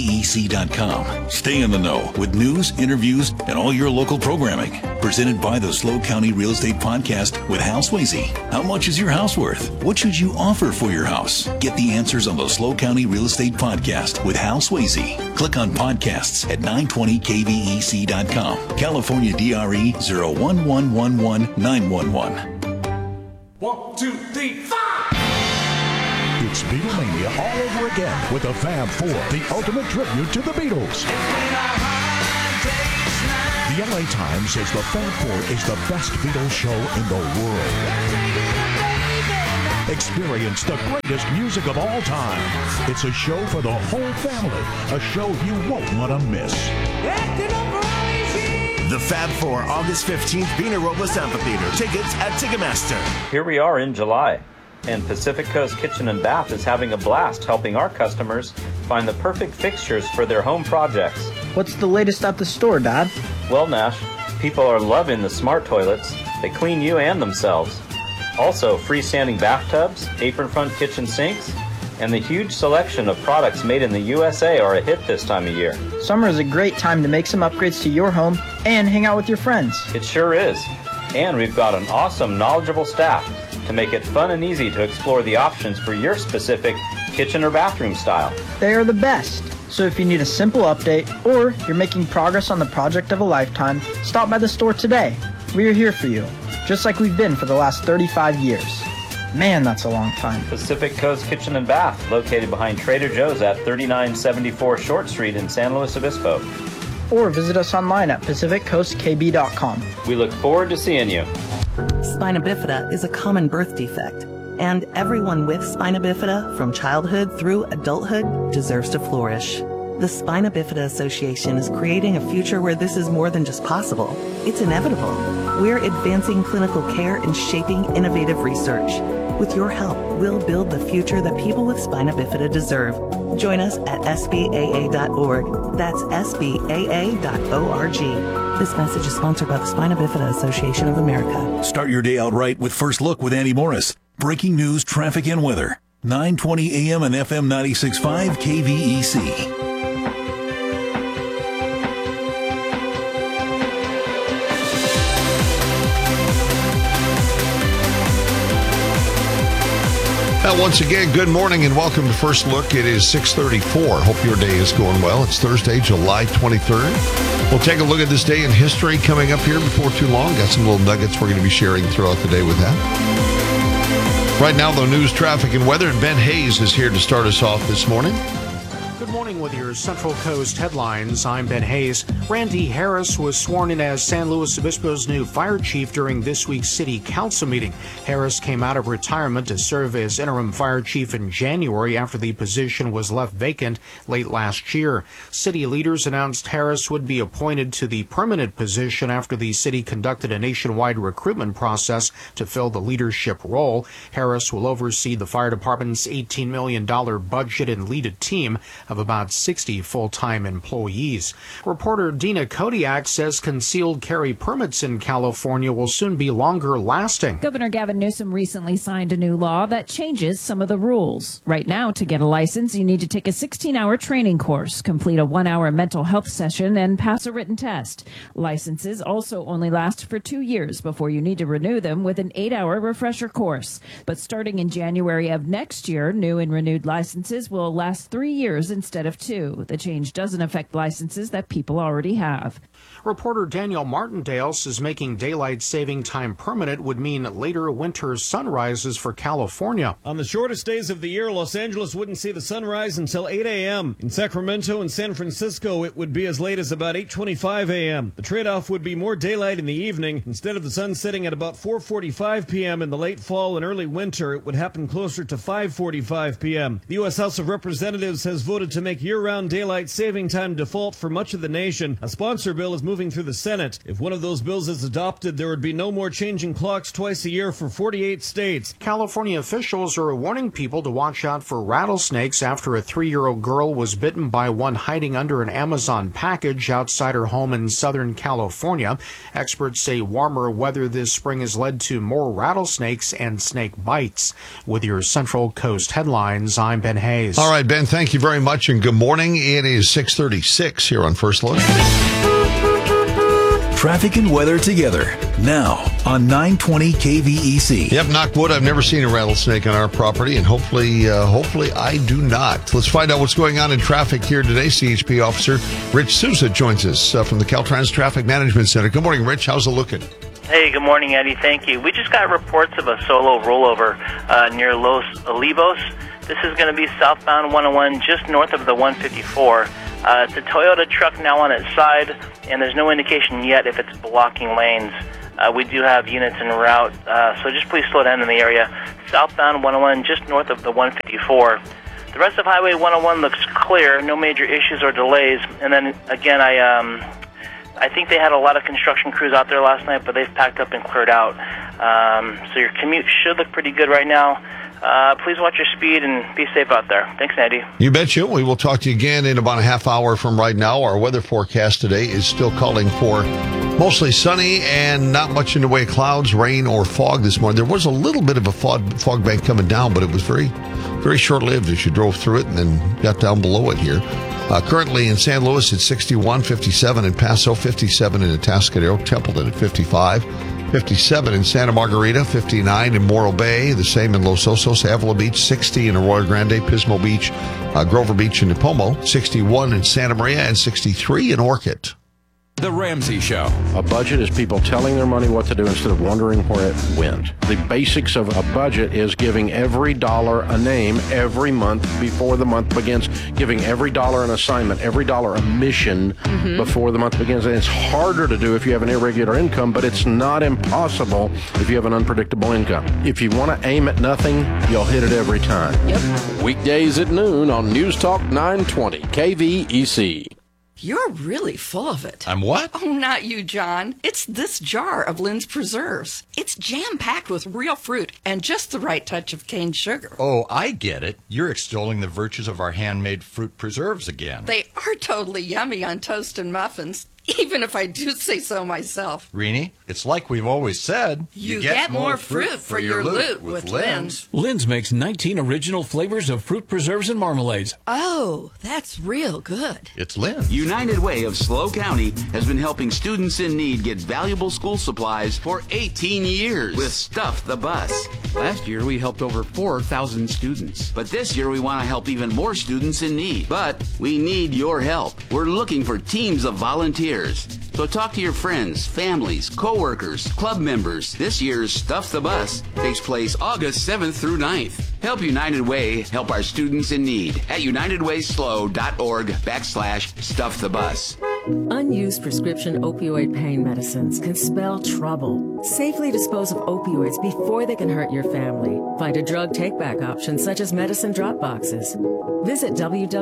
KVEC.com. Stay in the know with news, interviews, and all your local programming. Presented by the SLO County Real Estate Podcast with Hal Swayze. How much is your house worth? What should you offer for your house? Get the answers on the SLO County Real Estate Podcast with Hal Swayze. Click on podcasts at 920kvec.com. California DRE 01111-911. 1, 2, 3, 5! It's Beatlemania all over again with the Fab Four, the ultimate tribute to the Beatles. The LA Times says the Fab Four is the best Beatles show in the world. Experience the greatest music of all time. It's a show for the whole family, a show you won't want to miss. The Fab Four, August 15th, Vina Robles Amphitheater. Tickets at Ticketmaster. Here we are in July, and Pacific Coast Kitchen and Bath is having a blast helping our customers find the perfect fixtures for their home projects. What's the latest at the store, Dad? Well, Nash, people are loving the smart toilets. They clean you and themselves. Also, freestanding bathtubs, apron front kitchen sinks, and the huge selection of products made in the USA are a hit this time of year. Summer is a great time to make some upgrades to your home and hang out with your friends. It sure is. And we've got an awesome, knowledgeable staff to make it fun and easy to explore the options for your specific kitchen or bathroom style. They are the best. So if you need a simple update or you're making progress on the project of a lifetime, stop by the store today. We are here for you, just like we've been for the last 35 years. Man, that's a long time. Pacific Coast Kitchen and Bath, located behind Trader Joe's at 3974 Short Street in San Luis Obispo. Or visit us online at PacificCoastKB.com. We look forward to seeing you. Spina bifida is a common birth defect, and everyone with spina bifida from childhood through adulthood deserves to flourish. The Spina Bifida Association is creating a future where this is more than just possible. It's inevitable. We're advancing clinical care and shaping innovative research. With your help, we'll build the future that people with spina bifida deserve. Join us at SBAA.org. That's SBAA.org. This message is sponsored by the Spina Bifida Association of America. Start your day out right with First Look with Andy Morris. Breaking news, traffic, and weather. 920 AM and FM 96.5 KVEC. Once again, good morning and welcome to First Look. It is 6:34. Hope your day is going well. It's Thursday, July 23rd. We'll take a look at this day in history coming up here before too long. Got some little nuggets we're going to be sharing throughout the day with that. Right now, though, news, traffic, and weather. And Ben Hayes is here to start us off this morning. Good morning with your Central Coast headlines. I'm Ben Hayes. Randy Harris was sworn in as San Luis Obispo's new fire chief during this week's city council meeting. Harris came out of retirement to serve as interim fire chief in January after the position was left vacant late last year. City leaders announced Harris would be appointed to the permanent position after the city conducted a nationwide recruitment process to fill the leadership role. Harris will oversee the fire department's $18 million budget and lead a team of about 60 full-time employees. Reporter Dina Kodiak says concealed carry permits in California will soon be longer lasting. Governor Gavin Newsom recently signed a new law that changes some of the rules. Right now, to get a license, you need to take a 16-hour training course, complete a 1-hour mental health session, and pass a written test. Licenses also only last for 2 years before you need to renew them with an 8-hour refresher course. But starting in January of next year, new and renewed licenses will last 3 years instead of 2. The change doesn't affect licenses that people already have. Reporter Danielle Martindale says making daylight saving time permanent would mean later winter sunrises for California. On the shortest days of the year, Los Angeles wouldn't see the sunrise until 8 a.m. In Sacramento and San Francisco, it would be as late as about 8:25 a.m. The trade-off would be more daylight in the evening. Instead of the sun setting at about 4:45 p.m. in the late fall and early winter, it would happen closer to 5:45 p.m. The U.S. House of Representatives has voted to make year-round daylight saving time default for much of the nation. A sponsor bill is moving through the Senate. If one of those bills is adopted, there would be no more changing clocks twice a year for 48 states. California officials are warning people to watch out for rattlesnakes after a 3-year-old girl was bitten by one hiding under an Amazon package outside her home in Southern California. Experts say warmer weather this spring has led to more rattlesnakes and snake bites. With your Central Coast headlines, I'm Ben Hayes. All right, Ben, thank you very much and good morning. morning. It is 6:36 here on First Look. Traffic and weather together now on 920 KVEC. Yep, knock wood. I've never seen a rattlesnake on our property, and hopefully I do not. Let's find out what's going on in traffic here today. CHP Officer Rich Souza joins us from the Caltrans Traffic Management Center. Good morning, Rich. How's it looking? Hey, good morning, Eddie. Thank you. We just got reports of a solo rollover near Los Olivos. This is going to be southbound 101, just north of the 154. It's a Toyota truck now on its side, and there's no indication yet if it's blocking lanes. We do have units en route, so just please slow down in the area. Southbound 101, just north of the 154. The rest of Highway 101 looks clear, no major issues or delays. And then, again, I think they had a lot of construction crews out there last night, but they've packed up and cleared out. So your commute should look pretty good right now. Please watch your speed and be safe out there. Thanks, Andy. You betcha. We will talk to you again in about a half hour from right now. Our weather forecast today is still calling for mostly sunny and not much in the way of clouds, rain, or fog this morning. There was a little bit of a fog bank coming down, but it was very, very short-lived as you drove through it and then got down below it here. Currently in San Luis, it's 61, 57 in Paso, 57 in Atascadero, Templeton at 55. 57 in Santa Margarita, 59 in Morro Bay, the same in Los Osos, Avila Beach, 60 in Arroyo Grande, Pismo Beach, Grover Beach, and Nipomo, 61 in Santa Maria, and 63 in Orchid. The Ramsey Show. A budget is people telling their money what to do instead of wondering where it went. The basics of a budget is giving every dollar a name every month before the month begins, giving every dollar an assignment, every dollar a mission before the month begins. And it's harder to do if you have an irregular income, but it's not impossible if you have an unpredictable income. If you want to aim at nothing, you'll hit it every time. Yep. Weekdays at noon on News Talk 920 KVEC. You're really full of it. I'm what? Oh, not you, John. It's this jar of Lynn's Preserves. It's jam-packed with real fruit and just the right touch of cane sugar. Oh, I get it. You're extolling the virtues of our handmade fruit preserves again. They are totally yummy on toast and muffins, even if I do say so myself. Rini, it's like we've always said. You get more fruit for your loot with Lynn's. Lynn's makes 19 original flavors of fruit preserves and marmalades. Oh, that's real good. It's Lynn's. United Way of SLO County has been helping students in need get valuable school supplies for 18 years with Stuff the Bus. Last year, we helped over 4,000 students. But this year, we want to help even more students in need. But we need your help. We're looking for teams of volunteers. So talk to your friends, families, co-workers, club members. This year's Stuff the Bus takes place August 7th through 9th. Help United Way help our students in need at unitedwayslo.org/stuffthebus. Unused prescription opioid pain medicines can spell trouble. Safely dispose of opioids before they can hurt your family. Find a drug take-back option such as medicine drop boxes. Visit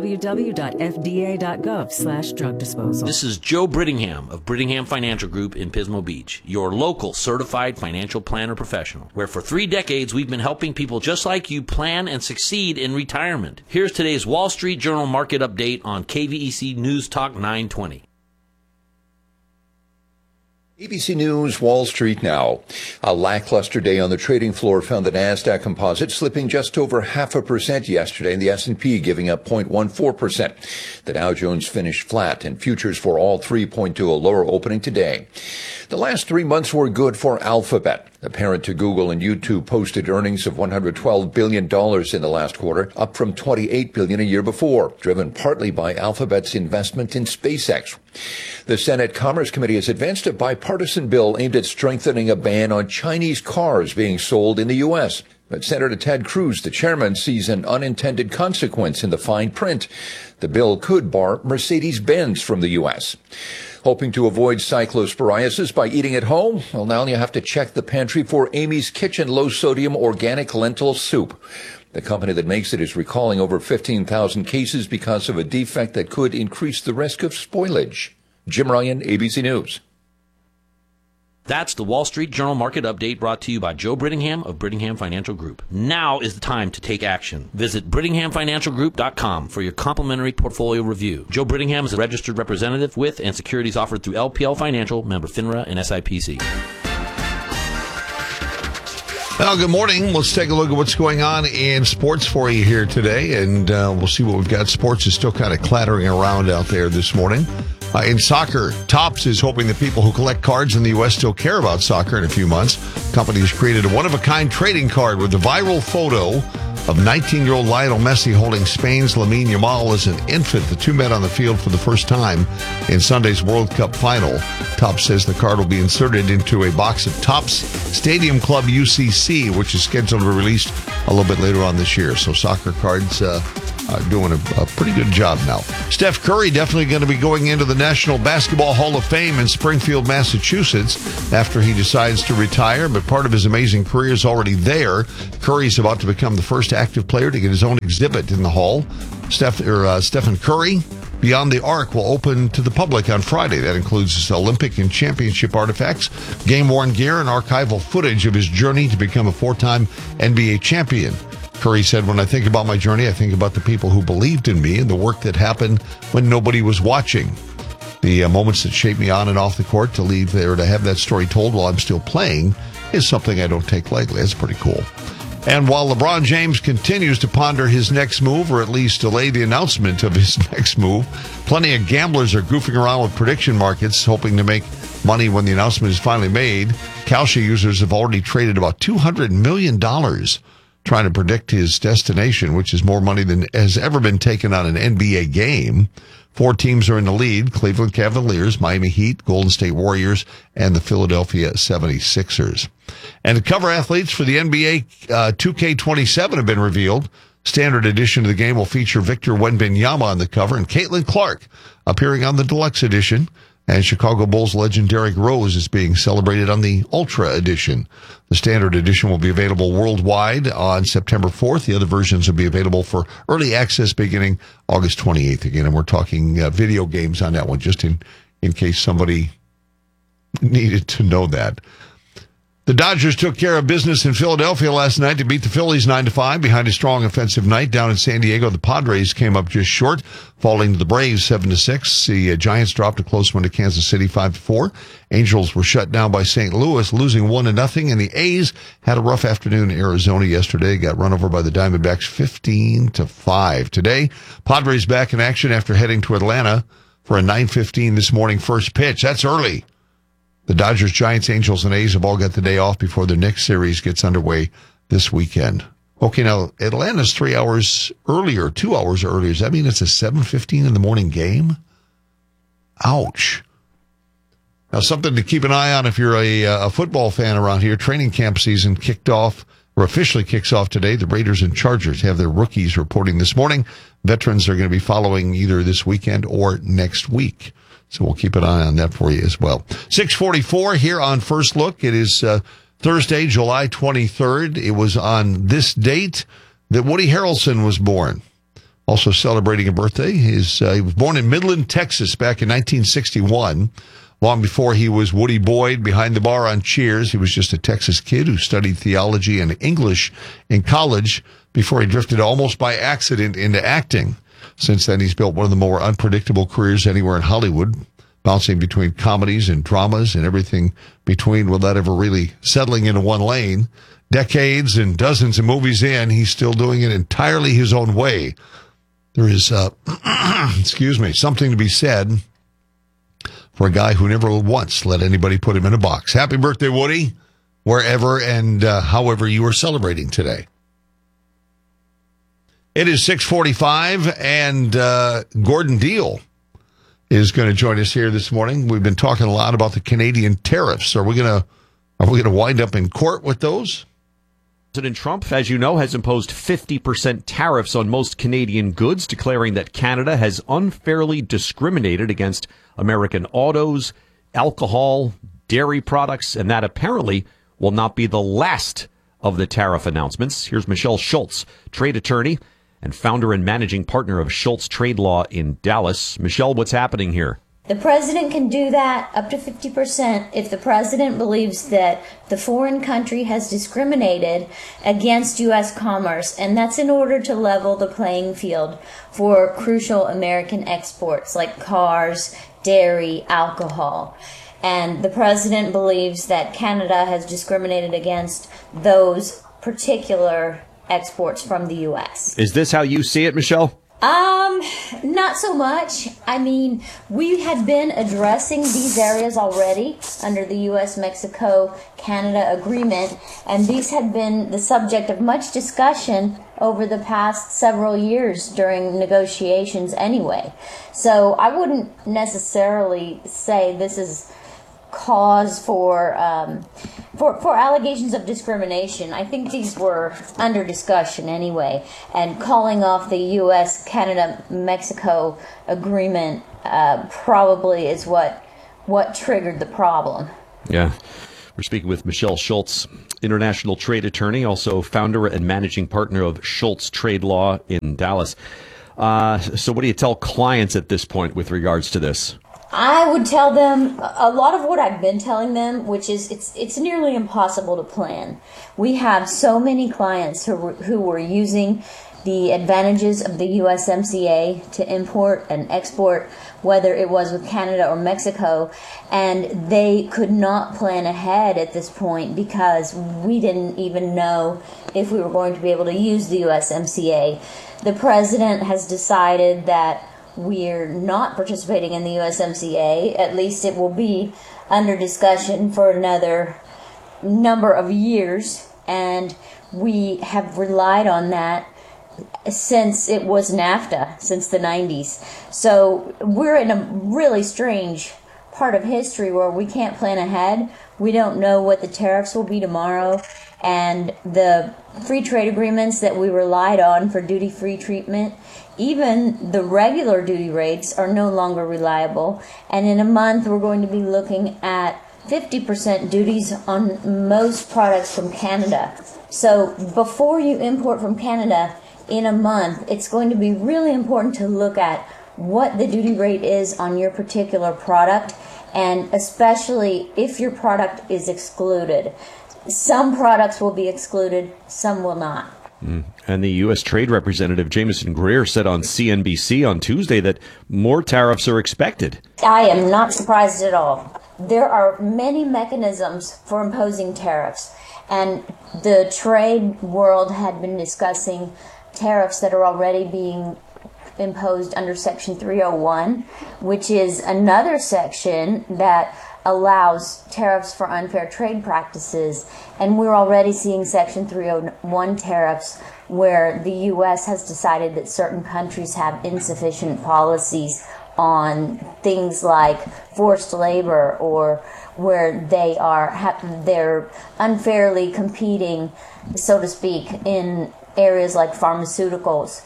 www.fda.gov/drug disposal. This is Joe Brittingham of Brittingham Financial Group in Pismo Beach, your local certified financial planner professional, where for 3 decades we've been helping people just like you plan and succeed in retirement. Here's today's Wall Street Journal market update on KVEC News Talk 920. ABC News, Wall Street now. A lackluster day on the trading floor found the NASDAQ composite slipping just over 0.5% yesterday and the S&P giving up 0.14%. The Dow Jones finished flat and futures for all three point to a lower opening today. The last 3 months were good for Alphabet. The parent to Google and YouTube posted earnings of $112 billion in the last quarter, up from $28 billion a year before, driven partly by Alphabet's investment in SpaceX. The Senate Commerce Committee has advanced a bipartisan bill aimed at strengthening a ban on Chinese cars being sold in the U.S. But Senator Ted Cruz, the chairman, sees an unintended consequence in the fine print. The bill could bar Mercedes-Benz from the U.S. Hoping to avoid cyclosporiasis by eating at home? Well, now you have to check the pantry for Amy's Kitchen low-sodium organic lentil soup. The company that makes it is recalling over 15,000 cases because of a defect that could increase the risk of spoilage. Jim Ryan, ABC News. That's the Wall Street Journal market update brought to you by Joe Brittingham of Brittingham Financial Group. Now is the time to take action. Visit BrittinghamFinancialGroup.com for your complimentary portfolio review. Joe Brittingham is a registered representative with and securities offered through LPL Financial, member FINRA and SIPC. Well, good morning. Let's take a look at what's going on in sports for you here today, and we'll see what we've got. Sports is still kind of clattering around out there this morning. In soccer, Topps is hoping that people who collect cards in the U.S. still care about soccer in a few months. The company has created a one-of-a-kind trading card with the viral photo of 19-year-old Lionel Messi holding Spain's Lamine Yamal as an infant. The two met on the field for the first time in Sunday's World Cup final. Topps says the card will be inserted into a box of Topps Stadium Club UCC, which is scheduled to be released a little bit later on this year. So soccer cards doing a pretty good job now. Steph Curry definitely going to be going into the National Basketball Hall of Fame in Springfield, Massachusetts after he decides to retire, but part of his amazing career is already there. Curry's about to become the first active player to get his own exhibit in the hall. Stephen Curry Beyond the Arc will open to the public on Friday. That includes Olympic and championship artifacts, game-worn gear, and archival footage of his journey to become a four-time NBA champion. Curry said, "When I think about my journey, I think about the people who believed in me and the work that happened when nobody was watching. The moments that shaped me on and off the court to leave there to have that story told while I'm still playing is something I don't take lightly." That's pretty cool. And while LeBron James continues to ponder his next move, or at least delay the announcement of his next move, plenty of gamblers are goofing around with prediction markets, hoping to make money when the announcement is finally made. Kalshi users have already traded about $200 million trying to predict his destination, which is more money than has ever been taken on an NBA game. 4 teams are in the lead: Cleveland Cavaliers, Miami Heat, Golden State Warriors, and the Philadelphia 76ers. And the cover athletes for the NBA 2K27 have been revealed. Standard edition of the game will feature Victor Wembanyama on the cover and Caitlin Clark appearing on the deluxe edition. And Chicago Bulls legend Derrick Rose is being celebrated on the Ultra Edition. The standard edition will be available worldwide on September 4th. The other versions will be available for early access beginning August 28th. Again, and we're talking video games on that one, just in case somebody needed to know that. The Dodgers took care of business in Philadelphia last night to beat the Phillies 9-5 behind a strong offensive night. Down in San Diego, the Padres came up just short, falling to the Braves 7-6. The Giants dropped a close one to Kansas City 5-4. Angels were shut down by St. Louis, losing 1-0. And the A's had a rough afternoon in Arizona yesterday. Got run over by the Diamondbacks 15-5. Today, Padres back in action after heading to Atlanta for a 9:15 this morning first pitch. That's early. The Dodgers, Giants, Angels, and A's have all got the day off before their next series gets underway this weekend. Okay, now, Atlanta's 3 hours earlier, 2 hours earlier. Does that mean it's a 7:15 in the morning game? Ouch. Now, something to keep an eye on if you're a football fan around here. Training camp season kicked off, or officially kicks off today. The Raiders and Chargers have their rookies reporting this morning. Veterans are going to be following either this weekend or next week. So we'll keep an eye on that for you as well. 6:44 here on First Look. It is Thursday, July 23rd. It was on this date that Woody Harrelson was born. Also celebrating a birthday. He was born in Midland, Texas back in 1961. Long before he was Woody Boyd behind the bar on Cheers, he was just a Texas kid who studied theology and English in college before he drifted almost by accident into acting. Since then, he's built one of the more unpredictable careers anywhere in Hollywood, bouncing between comedies and dramas and everything between without ever really settling into one lane. Decades and dozens of movies in, he's still doing it entirely his own way. There is, something to be said for a guy who never once let anybody put him in a box. Happy birthday, Woody, wherever and however you are celebrating today. It is 6:45, and Gordon Deal is going to join us here this morning. We've been talking a lot about the Canadian tariffs. Are we going to wind up in court with those? President Trump, as you know, has imposed 50% tariffs on most Canadian goods, declaring that Canada has unfairly discriminated against American autos, alcohol, dairy products, and that apparently will not be the last of the tariff announcements. Here's Michelle Schultz, trade attorney and founder and managing partner of Schultz Trade Law in Dallas. Michelle, what's happening here? The president can do that up to 50% if the president believes that the foreign country has discriminated against U.S. commerce, and that's in order to level the playing field for crucial American exports like cars, dairy, alcohol. And the president believes that Canada has discriminated against those particular exports from the U.S. Is this how you see it, Michelle? Not so much. I mean, we had been addressing these areas already under the U.S.-Mexico-Canada agreement, and these had been the subject of much discussion over the past several years during negotiations anyway. So I wouldn't necessarily say this is cause for allegations of discrimination. I think these were under discussion anyway, and calling off the U.S.-Canada-Mexico agreement probably is what triggered the problem. Yeah. We're speaking with Michelle Schultz, international trade attorney, also founder and managing partner of Schultz Trade Law in Dallas. So what do you tell clients at this point with regards to this? I would tell them a lot of what I've been telling them, which is it's nearly impossible to plan. We have so many clients who were using the advantages of the USMCA to import and export, whether it was with Canada or Mexico, and they could not plan ahead at this point because we didn't even know if we were going to be able to use the USMCA. The president has decided that we're not participating in the USMCA. At least it will be under discussion for another number of years, and we have relied on that since it was NAFTA, since the 90s. So we're in a really strange part of history where we can't plan ahead. We don't know what the tariffs will be tomorrow, and the free trade agreements that we relied on for duty-free treatment, even the regular duty rates are no longer reliable. And in a month, we're going to be looking at 50% duties on most products from Canada. So before you import from Canada in a month, it's going to be really important to look at what the duty rate is on your particular product, and especially if your product is excluded. Some products will be excluded, some will not. And the U.S. Trade Representative Jameson Greer said on CNBC on Tuesday that more tariffs are expected. I am not surprised at all. There are many mechanisms for imposing tariffs, and the trade world had been discussing tariffs that are already being imposed under Section 301, which is another section that allows tariffs for unfair trade practices. And we're already seeing Section 301 tariffs where the U.S. has decided that certain countries have insufficient policies on things like forced labor, or where they're unfairly competing, so to speak, in areas like pharmaceuticals.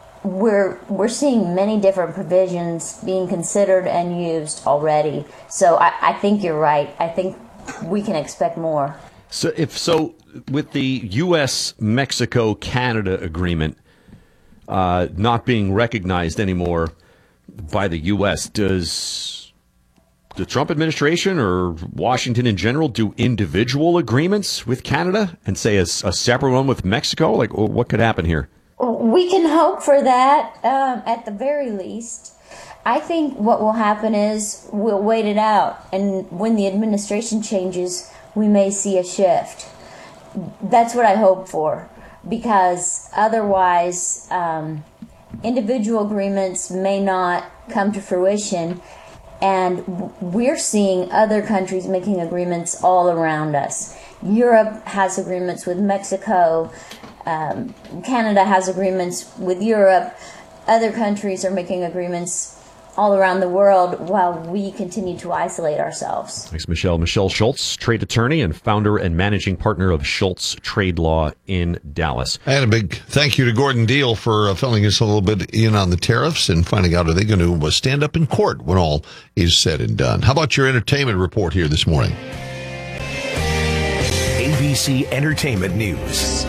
We're seeing many different provisions being considered and used already. So I think you're right. I think we can expect more. So with the U.S.-Mexico-Canada agreement not being recognized anymore by the U.S., does the Trump administration or Washington in general do individual agreements with Canada and say a separate one with Mexico? Like, what could happen here? We can hope for that, at the very least. I think what will happen is we'll wait it out, and when the administration changes, we may see a shift. That's what I hope for, because otherwise individual agreements may not come to fruition, and we're seeing other countries making agreements all around us. Europe has agreements with Mexico. Canada has agreements with Europe. Other countries are making agreements all around the world while we continue to isolate ourselves. Thanks, Michelle. Michelle Schultz, trade attorney and founder and managing partner of Schultz Trade Law in Dallas. And a big thank you to Gordon Deal for filling us a little bit in on the tariffs and finding out, are they going to stand up in court when all is said and done? How about your entertainment report here this morning? ABC Entertainment News.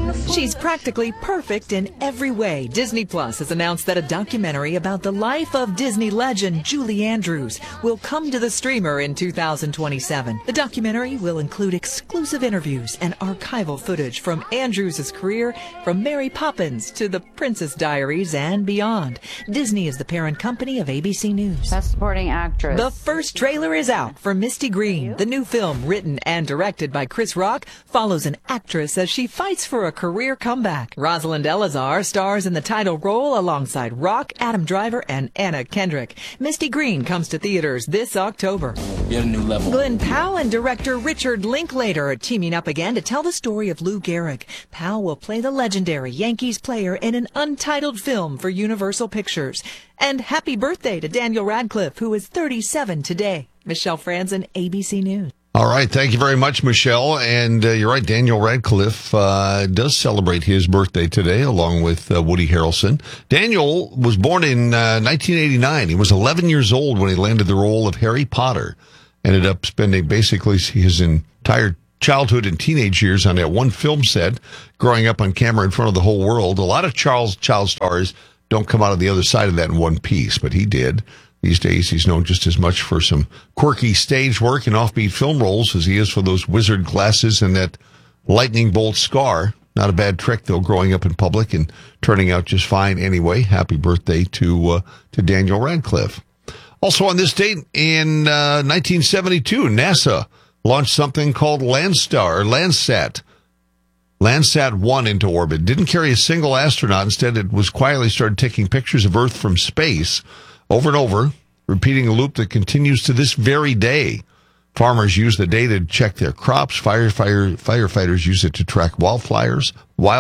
She's practically perfect in every way. Disney Plus has announced that a documentary about the life of Disney legend Julie Andrews will come to the streamer in 2027. The documentary will include exclusive interviews and archival footage from Andrews' career, from Mary Poppins to The Princess Diaries and beyond. Disney is the parent company of ABC News. Best Supporting Actress. The first trailer is out for Misty Green. The new film, written and directed by Chris Rock, follows an actress as she fights for a career comeback. Rosalind Elazar stars in the title role alongside Rock, Adam Driver, and Anna Kendrick. Misty Green comes to theaters this October. You're at a new level. Glenn Powell and director Richard Linklater are teaming up again to tell the story of Lou Gehrig. Powell will play the legendary Yankees player in an untitled film for Universal Pictures. And happy birthday to Daniel Radcliffe, who is 37 today. Michelle Franzen, ABC News. All right. Thank you very much, Michelle. And you're right. Daniel Radcliffe does celebrate his birthday today, along with Woody Harrelson. Daniel was born in 1989. He was 11 years old when he landed the role of Harry Potter. Ended up spending basically his entire childhood and teenage years on that one film set, growing up on camera in front of the whole world. A lot of child stars don't come out of the other side of that in one piece, but he did. These days, he's known just as much for some quirky stage work and offbeat film roles as he is for those wizard glasses and that lightning bolt scar. Not a bad trick, though, growing up in public and turning out just fine anyway. Happy birthday to Daniel Radcliffe. Also on this date in 1972, NASA launched something called Landsat 1 into orbit. Didn't carry a single astronaut. Instead, it was quietly started taking pictures of Earth from space over and over, repeating a loop that continues to this very day. Farmers use the data to check their crops. Firefighters use it to track wildfires.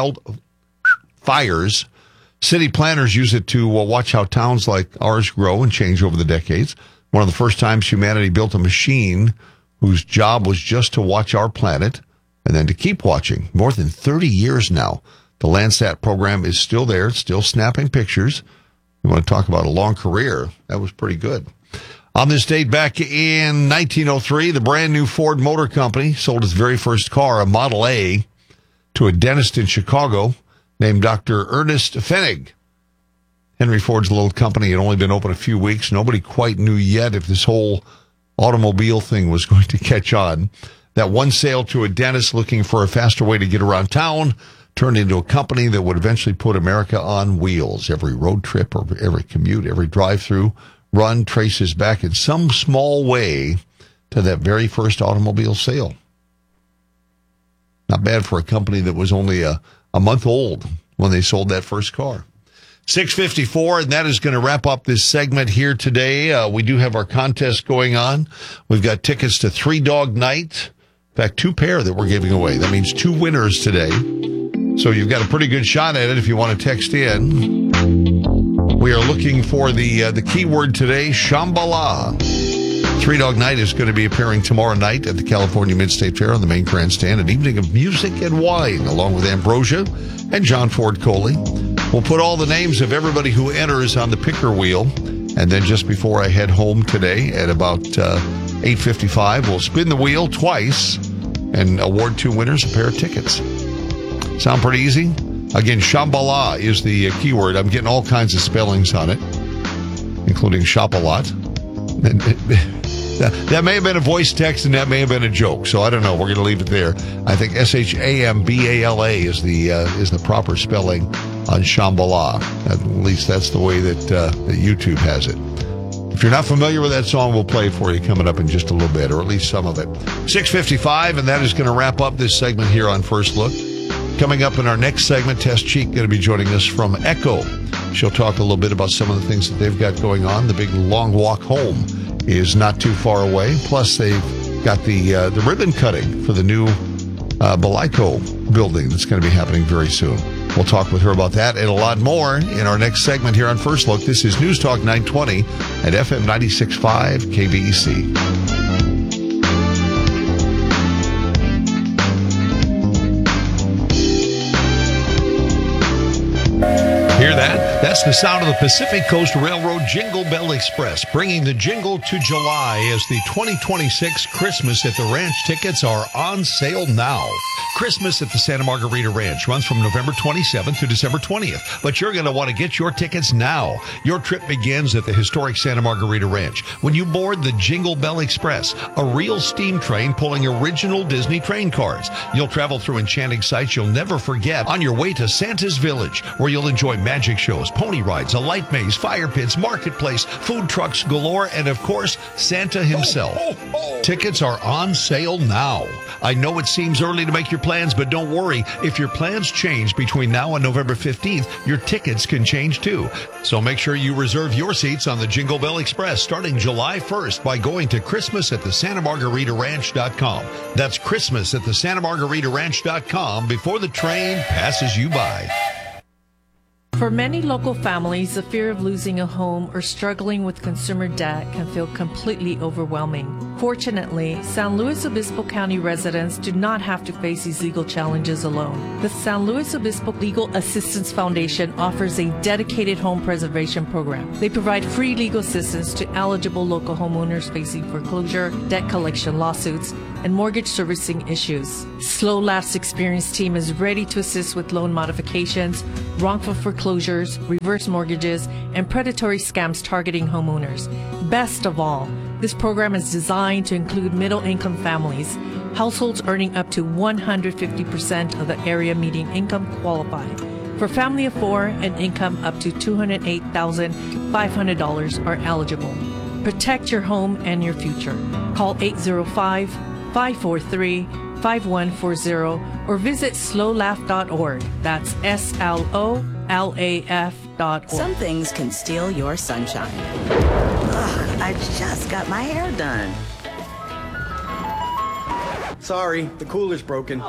City planners use it to watch how towns like ours grow and change over the decades. One of the first times humanity built a machine whose job was just to watch our planet and then to keep watching. More than 30 years now, the Landsat program is still there, still snapping pictures. You want to talk about a long career? That was pretty good. On this date back in 1903, the brand new Ford Motor Company sold its very first car, a Model A, to a dentist in Chicago named Dr. Ernest Pfennig. Henry Ford's little company had only been open a few weeks. Nobody quite knew yet if this whole automobile thing was going to catch on. That one sale to a dentist looking for a faster way to get around town turned into a company that would eventually put America on wheels. Every road trip or every commute, every drive-through run traces back in some small way to that very first automobile sale. Not bad for a company that was only a month old when they sold that first car. 6:54, and that is going to wrap up this segment here today. We do have our contest going on. We've got tickets to Three Dog Night. In fact, 2 pair that we're giving away. That means 2 winners today. So you've got a pretty good shot at it if you want to text in. We are looking for the keyword today, Shambhala. Three Dog Night is going to be appearing tomorrow night at the California Mid-State Fair on the main grandstand. An evening of music and wine, along with Ambrosia and John Ford Coley. We'll put all the names of everybody who enters on the picker wheel. And then just before I head home today at about 8:55, we'll spin the wheel twice and award 2 winners a pair of tickets. Sound pretty easy? Again, Shambhala is the keyword. I'm getting all kinds of spellings on it, including shop-a-lot. That may have been a voice text and that may have been a joke, so I don't know. We're going to leave it there. I think Shambala is the proper spelling on Shambhala. At least that's the way that YouTube has it. If you're not familiar with that song, we'll play it for you coming up in just a little bit, or at least some of it. 6:55, and that is going to wrap up this segment here on First Look. Coming up in our next segment, Tess Cheek going to be joining us from Echo. She'll talk a little bit about some of the things that they've got going on. The big long walk home is not too far away. Plus, they've got the ribbon cutting for the new Belico building that's going to be happening very soon. We'll talk with her about that and a lot more in our next segment here on First Look. This is News Talk 920 at FM 96.5 KBEC. Hear that? That's the sound of the Pacific Coast Railroad Jingle Bell Express, bringing the jingle to July as the 2026 Christmas at the Ranch tickets are on sale now. Christmas at the Santa Margarita Ranch runs from November 27th to December 20th, but you're going to want to get your tickets now. Your trip begins at the historic Santa Margarita Ranch when you board the Jingle Bell Express, a real steam train pulling original Disney train cars. You'll travel through enchanting sights you'll never forget on your way to Santa's Village, where you'll enjoy magic shows, pony rides, a light maze, fire pits, marketplace, food trucks galore, and of course, Santa himself. Tickets are on sale now. I know it seems early to make your plans, but don't worry. If your plans change between now and November 15th, your tickets can change too. So make sure you reserve your seats on the Jingle Bell Express starting July 1st by going to ChristmasAtTheSantaMargaritaRanch.com. That's ChristmasAtTheSantaMargaritaRanch.com before the train passes you by. For many local families, the fear of losing a home or struggling with consumer debt can feel completely overwhelming. Fortunately, San Luis Obispo County residents do not have to face these legal challenges alone. The San Luis Obispo Legal Assistance Foundation offers a dedicated home preservation program. They provide free legal assistance to eligible local homeowners facing foreclosure, debt collection lawsuits, and mortgage servicing issues. Slow Laugh's experienced team is ready to assist with loan modifications, wrongful foreclosures, reverse mortgages, and predatory scams targeting homeowners. Best of all, this program is designed to include middle-income families. Households earning up to 150% of the area median income qualify. For family of four, an income up to $208,500 are eligible. Protect your home and your future. Call 805-543-5140 or visit slowlaugh.org. That's SLOLAF.org. Some things can steal your sunshine. Ugh, I just got my hair done. Sorry, the cooler's broken.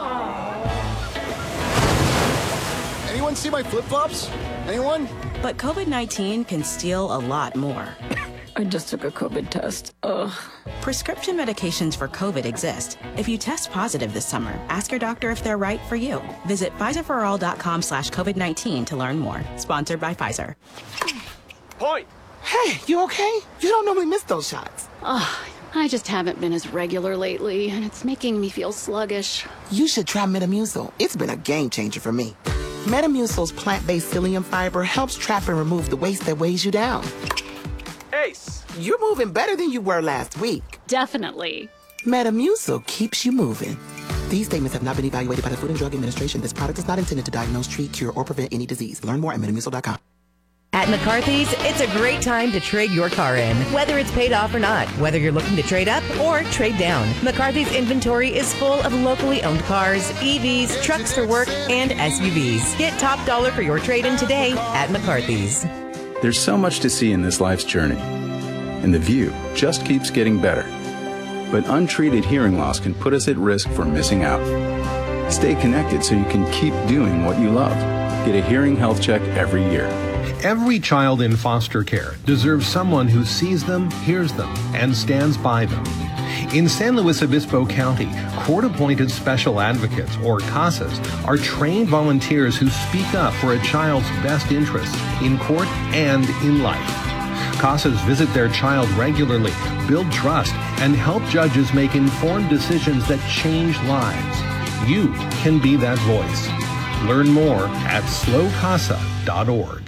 Anyone see my flip-flops? Anyone? But COVID-19 can steal a lot more. I just took a COVID test. Ugh. Prescription medications for COVID exist. If you test positive this summer, ask your doctor if they're right for you. Visit PfizerForAll.com/COVID-19 to learn more. Sponsored by Pfizer. Point! Hey, you okay? You don't normally miss those shots. I just haven't been as regular lately, and it's making me feel sluggish. You should try Metamucil. It's been a game changer for me. Metamucil's plant-based psyllium fiber helps trap and remove the waste that weighs you down. Ace! You're moving better than you were last week. Definitely. Metamucil keeps you moving. These statements have not been evaluated by the Food and Drug Administration. This product is not intended to diagnose, treat, cure, or prevent any disease. Learn more at Metamucil.com. At McCarthy's, it's a great time to trade your car in, whether it's paid off or not, whether you're looking to trade up or trade down. McCarthy's inventory is full of locally owned cars, EVs, trucks for work, and SUVs. Get top dollar for your trade-in today at McCarthy's. There's so much to see in this life's journey, and the view just keeps getting better. But untreated hearing loss can put us at risk for missing out. Stay connected so you can keep doing what you love. Get a hearing health check every year. Every child in foster care deserves someone who sees them, hears them, and stands by them. In San Luis Obispo County, court-appointed special advocates, or CASAs, are trained volunteers who speak up for a child's best interests in court and in life. CASAs visit their child regularly, build trust, and help judges make informed decisions that change lives. You can be that voice. Learn more at slowcasa.org.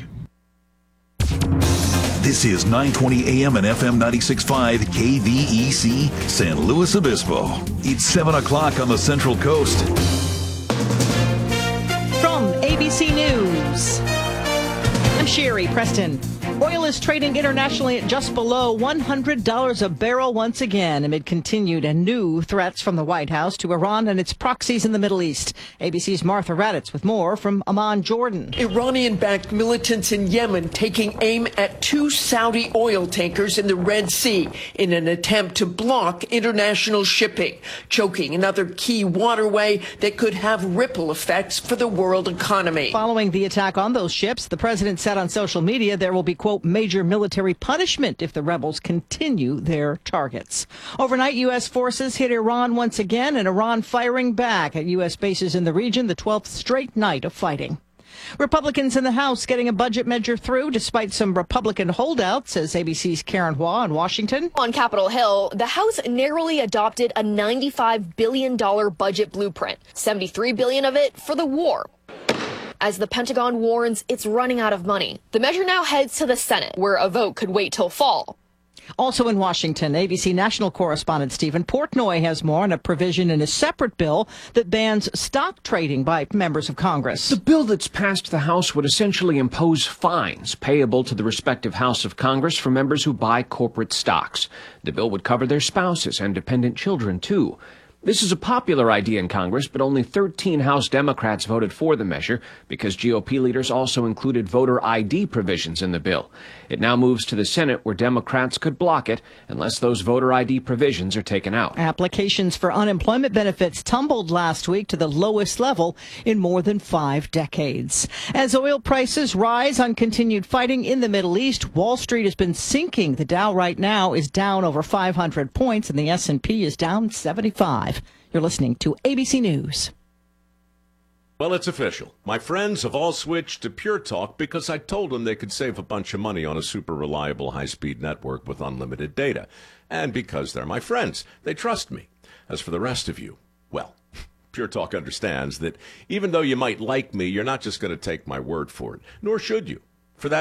This is 920 AM and FM 96.5 KVEC San Luis Obispo. It's 7 o'clock on the Central Coast. From ABC News, I'm Sherry Preston. Oil is trading internationally at just below $100 a barrel once again amid continued and new threats from the White House to Iran and its proxies in the Middle East. ABC's Martha Raddatz with more from Amman, Jordan. Iranian-backed militants in Yemen taking aim at 2 Saudi oil tankers in the Red Sea in an attempt to block international shipping, choking another key waterway that could have ripple effects for the world economy. Following the attack on those ships, the president said on social media there will be, quote, major military punishment if the rebels continue their targets. Overnight, U.S. forces hit Iran once again, and Iran firing back at U.S. bases in the region, the 12th straight night of fighting. Republicans in the House getting a budget measure through despite some Republican holdouts, says ABC's Karen Hua in Washington. On Capitol Hill, the House narrowly adopted a $95 billion budget blueprint, $73 billion of it for the war. As the Pentagon warns it's running out of money, the measure now heads to the Senate, where a vote could wait till fall. Also in Washington, ABC national correspondent Stephen Portnoy has more on a provision in a separate bill that bans stock trading by members of Congress. The bill that's passed the House would essentially impose fines payable to the respective House of Congress for members who buy corporate stocks. The bill would cover their spouses and dependent children, too. This is a popular idea in Congress, but only 13 House Democrats voted for the measure because GOP leaders also included voter ID provisions in the bill. It now moves to the Senate, where Democrats could block it unless those voter ID provisions are taken out. Applications for unemployment benefits tumbled last week to the lowest level in more than 5 decades. As oil prices rise on continued fighting in the Middle East, Wall Street has been sinking. The Dow right now is down over 500 points and the S&P is down 75. You're listening to ABC News. Well, it's official. My friends have all switched to Pure Talk because I told them they could save a bunch of money on a super reliable high-speed network with unlimited data. And because they're my friends, they trust me. As for the rest of you, well, Pure Talk understands that even though you might like me, you're not just going to take my word for it, nor should you.